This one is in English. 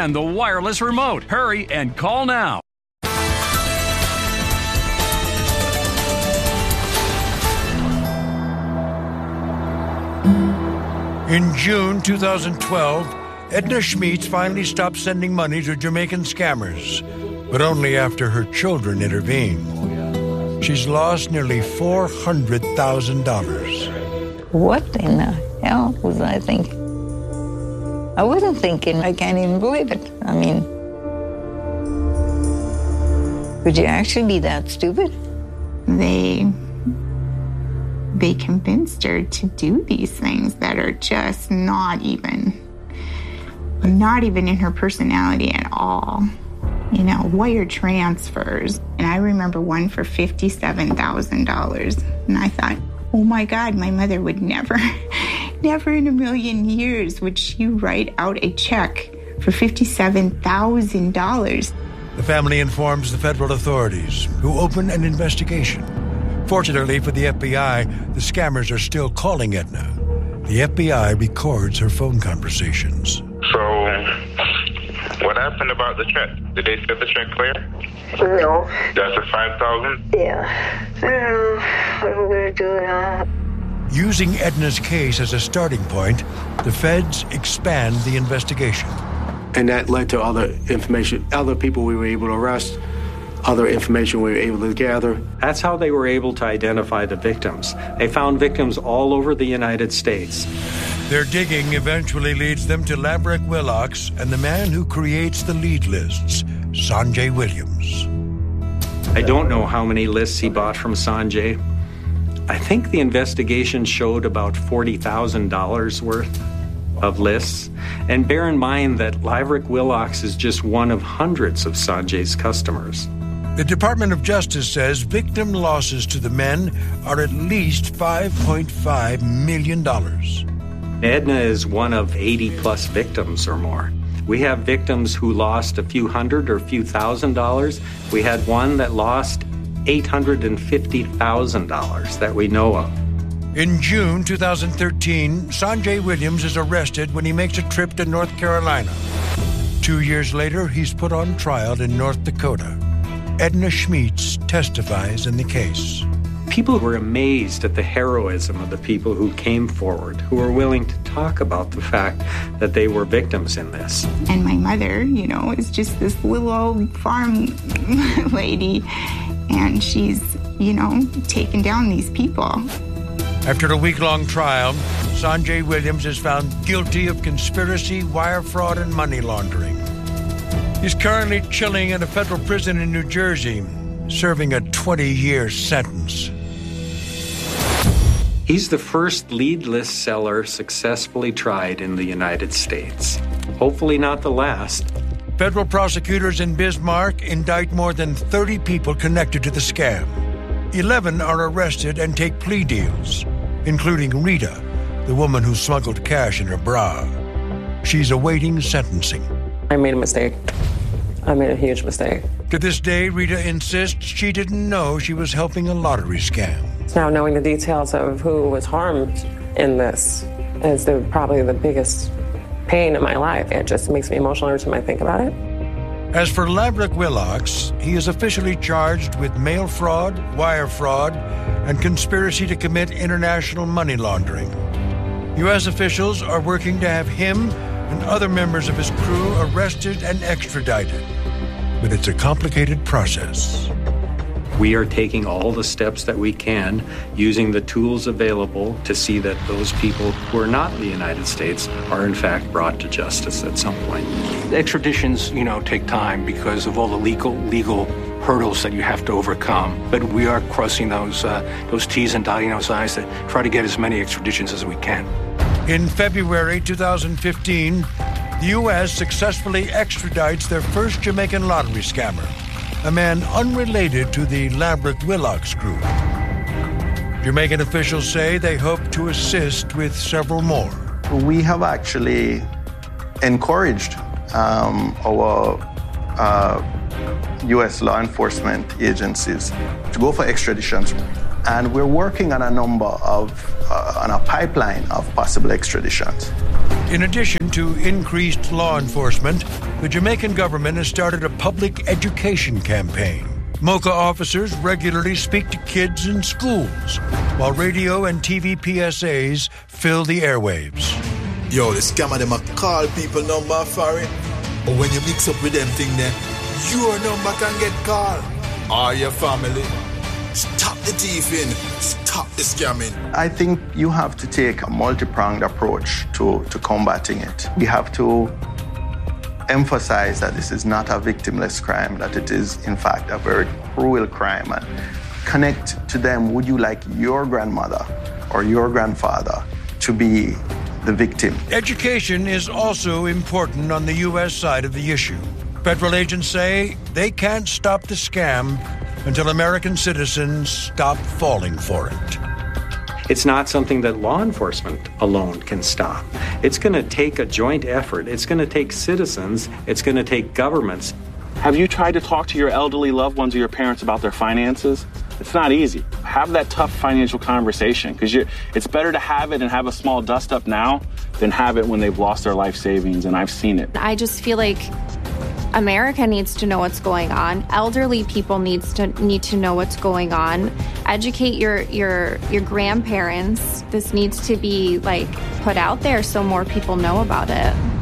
and the wireless remote. Hurry and call now. In June 2012, Edna Schmitz finally stopped sending money to Jamaican scammers, but only after her children intervened. She's lost nearly $400,000. What in the hell was I thinking? I wasn't thinking. I can't even believe it. I mean, could you actually be that stupid? They convinced her to do these things that are just not even in her personality at all. You know, wire transfers. And I remember one for $57,000. And I thought, oh my God, my mother would never in a million years would she write out a check for $57,000. The family informs the federal authorities, who open an investigation. Fortunately for the FBI, the scammers are still calling Edna. The FBI records her phone conversations. So, what happened about the check? Did they set the check clear? No. That's the $5,000? Yeah. I don't know what I'm going to do now. Using Edna's case as a starting point, the feds expand the investigation. And that led to other information, other people we were able to arrest, other information we were able to gather. That's how they were able to identify the victims. They found victims all over the United States. Their digging eventually leads them to Laverick Willox and the man who creates the lead lists, Sanjay Williams. I don't know how many lists he bought from Sanjay. I think the investigation showed about $40,000 worth of lists. And bear in mind that Laverick Willox is just one of hundreds of Sanjay's customers. The Department of Justice says victim losses to the men are at least $5.5 million. Edna is one of 80-plus victims or more. We have victims who lost a few hundred or a few $1,000s. We had one that lost $850,000 that we know of. In June 2013, Sanjay Williams is arrested when he makes a trip to North Carolina. 2 years later, he's put on trial in North Dakota. Edna Schmitz testifies in the case. People were amazed at the heroism of the people who came forward, who were willing to talk about the fact that they were victims in this. And my mother, you know, is just this little old farm lady, and she's, you know, taken down these people. After a week-long trial, Sanjay Williams is found guilty of conspiracy, wire fraud, and money laundering. He's currently chilling in a federal prison in New Jersey, serving a 20-year sentence. He's the first lead list seller successfully tried in the United States. Hopefully not the last. Federal prosecutors in Bismarck indict more than 30 people connected to the scam. 11 are arrested and take plea deals, including Rita, the woman who smuggled cash in her bra. She's awaiting sentencing. I made a mistake. I made a huge mistake. To this day, Rita insists she didn't know she was helping a lottery scam. Now knowing the details of who was harmed in this is probably the biggest pain in my life. It just makes me emotional every time I think about it. As for Laverick Willox, he is officially charged with mail fraud, wire fraud, and conspiracy to commit international money laundering. U.S. officials are working to have him and other members of his crew arrested and extradited. But it's a complicated process. We are taking all the steps that we can, using the tools available to see that those people who are not in the United States are in fact brought to justice at some point. Extraditions, take time because of all the legal hurdles that you have to overcome. But we are crossing those T's and dotting those I's to try to get as many extraditions as we can. In February 2015, the U.S. successfully extradites their first Jamaican lottery scammer, a man unrelated to the Laverick Willox group. Jamaican officials say they hope to assist with several more. We have actually encouraged our U.S. law enforcement agencies to go for extraditions. And we're working on a number of, on a pipeline of possible extraditions. In addition to increased law enforcement, the Jamaican government has started a public education campaign. MOCA officers regularly speak to kids in schools, while radio and TV PSAs fill the airwaves. Yo, the scammer them a call people number for it. But when you mix up with them thing there, your number can get called. Or your family. Stop the thieving. Stop the scamming. I think you have to take a multi-pronged approach to combating it. We have to emphasize that this is not a victimless crime, that it is, in fact, a very cruel crime. And connect to them. Would you like your grandmother or your grandfather to be the victim? Education is also important on the U.S. side of the issue. Federal agents say they can't stop the scam until American citizens stop falling for it. It's not something that law enforcement alone can stop. It's going to take a joint effort. It's going to take citizens. It's going to take governments. Have you tried to talk to your elderly loved ones or your parents about their finances? It's not easy. Have that tough financial conversation, because it's better to have it and have a small dust up now than have it when they've lost their life savings, and I've seen it. I just feel like America needs to know what's going on. Elderly people need to know what's going on. Educate your grandparents. This needs to be put out there so more people know about it.